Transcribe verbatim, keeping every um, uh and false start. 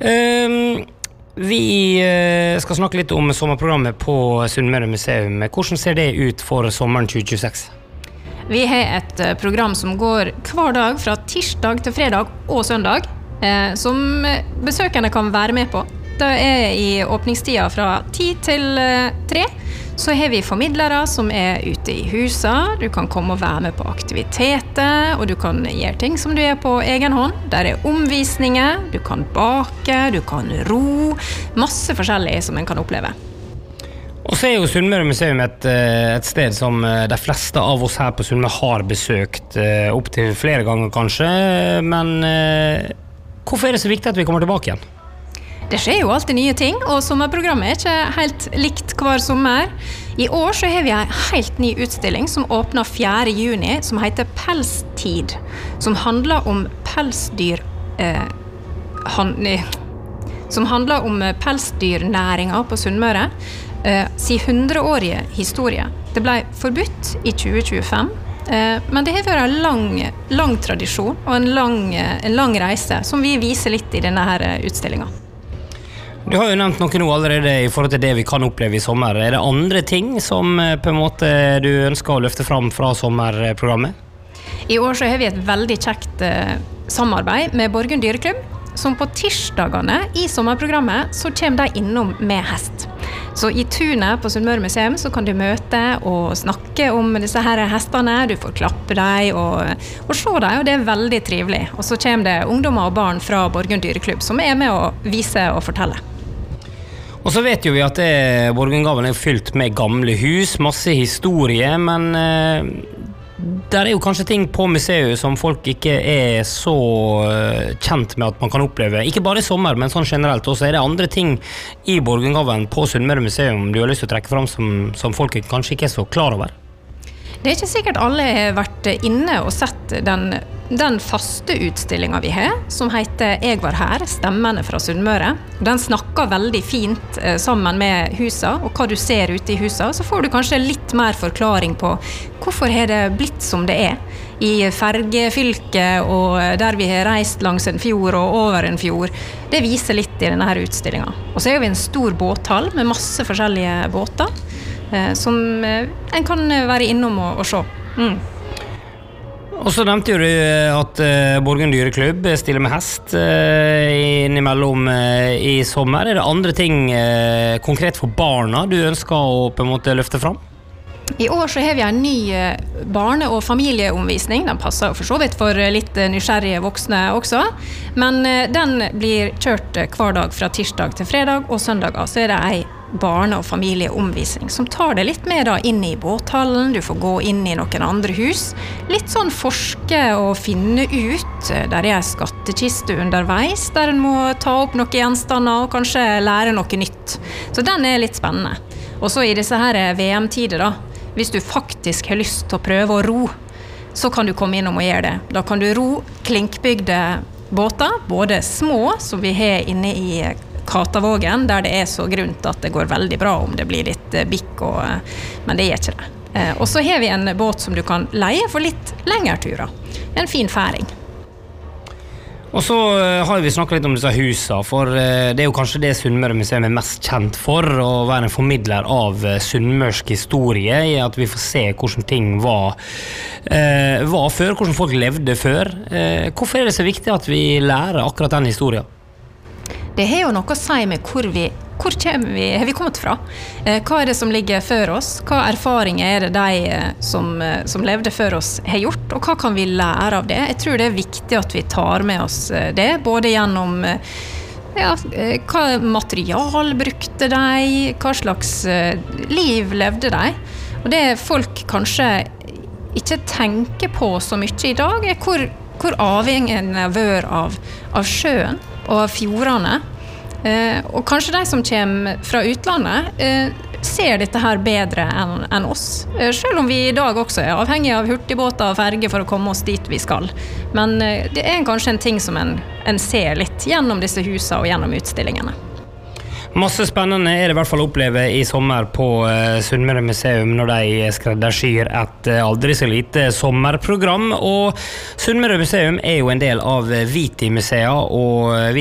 Um, vi skal snakke litt om sommerprogrammet på Sunnmøre Museum. Hvordan ser det ut for sommeren tjue tjueseks? Vi har et program som går hver dag fra tirsdag til fredag og søndag, eh, som besøkende kan være med på. Det er i åpningstida fra ti til tre. Så har vi formidlere som er ute i huset. Du kan komme og være med på aktiviteter, og du kan gjøre ting som du er på egen hånd. Der er omvisninger, du kan bake, du kan ro, masse forskjellig som en kan oppleve. Og så er jo Sunnmøre Museum et, et sted som de fleste av oss her på Sunnmøre har besøkt opp til flere ganger kanskje, men hvorfor er det så viktig at vi kommer tilbake igjen? Det skjer jo alltid nye ting, og sommerprogrammet er ikke helt likt hver sommer. I år så har vi en helt ny utstilling som åpner fjerde juni, som heter Pelstid, som handler om pelsdyr, eh, han, som handler om pelsdyrnæringen på Sunnmøre, eh, sin hundreårige historie. Det ble forbudt i tjue tjuefem, eh, men det har vært en lang, lang tradisjon og en lang, en lang reise, som vi viser litt i denne her utstillingen. Du har jo nevnt noe nå allerede i forhold til det vi kan oppleve i sommer. Er det andre ting som på en måte du ønsker å løfte fram fra sommerprogrammet? I år så har vi et veldig kjekt eh, samarbeid med Borgen Dyreklubb, som på tirsdagene i sommerprogrammet så kommer de innom med hest. Så i tunet på Sunnmøre Museum så kan du møte og snakke om disse her hestene, du får klappe dem og, og se dem, og det er veldig trivelig. Og så kommer det ungdommer og barn fra Borgen Dyreklubb som er med å vise og fortelle. Og så vet jo vi at Borgengaven er fylt med gamle hus, masse historie, men eh, der er jo kanskje ting på museet som folk ikke er så eh, kjent med at man kan oppleve. Ikke bare i sommer, men sånn generelt. Og så er det andre ting i Borgengaven på Sunnmøre Museum du har lyst til å trekke fram som, som folk kanskje ikke er så klar over. Det er ikke sikkert alle har vært inne og sett den, den faste utstillingen vi har, som heter «Jeg var her, stemmene fra Sunnmøre». Den snakker veldig fint eh, sammen med huset, og hva du ser ute i huset. Så får du kanskje litt mer forklaring på hvorfor har det blitt som det er i fergefylket, og der vi har reist langs en fjord og over en fjord. Det viser litt i denne her utstillingen. Og så er vi en stor båthall med masse forskjellige båter, som en kan være innom og, og se. Mm. Og så nevnte jo du at uh, Borgen Dyreklubb stiller med hest uh, innimellom uh, i sommer. Er det andre ting uh, konkret for barna du ønsker å på en måte løfte fram? I år så har vi en ny uh, barne- og familieomvisning. Den passer for så vidt for litt uh, nysgjerrige voksne også. Men uh, den blir kjørt uh, hver dag fra tirsdag til fredag, og søndager så er det ei barne- og familieomvisning som tar det litt med da inn i båthallen. Du får gå inn i noen andre hus. Litt sånn forske og finne ut. Der er en skattekiste underveis, der en må ta opp noen gjenstander og kanskje lære noe nytt. Så den er litt spennende. Og så i disse her V M-tider da, hvis du faktisk har lyst til å prøve å ro, så kan du komme innom og gjøre det. Da kan du ro klinkbygde båter, både små som vi har inne i Katavågen, der det er så grunt at det går veldig bra om det blir litt bikk, og, men det er ikke det. Og så har vi en båt som du kan leie for litt lengre turer. En fin færing. Og så har vi snakket litt om disse husene, for det er jo kanskje det Sunnmøre Museum er mest kjent for, å være en formidler av sunnmørsk historie, i at vi får se hvordan ting var, eh, var før, hvordan folk levde før. Eh, hvorfor er det så viktig at vi lærer akkurat den historien? Det har jo noe å si med hvor vi, hvor vi, har vi kommet fra. Eh, hva er det som ligger før oss? Hva erfaringer er det de som, som levde før oss har gjort? Og hva kan vi lære av det? Jeg tror det er viktig at vi tar med oss det, både gjennom ja, hva material brukte de, hva slags liv levde de. Og det folk kanskje ikke tenker på så mye i dag, er hvor, hvor avhengig av vør av, av sjøen og av fjordene. Eh, og kanskje de som kommer fra utlandet eh, ser dette her bedre enn, enn oss. Eh, selv om vi i dag også er avhengig av hurtigbåter og ferger for å komme oss dit vi skal. Men eh, det er kanskje en ting som en, en ser litt gjennom disse husene og gjennom utstillingene. Masse spennende er det i hvert fall å oppleve i sommer på uh, Sunnmøre Museum når de skreddersyr et uh, aldri så lite sommerprogram. Og Sunnmøre Museum er jo en del av Viti Museet, og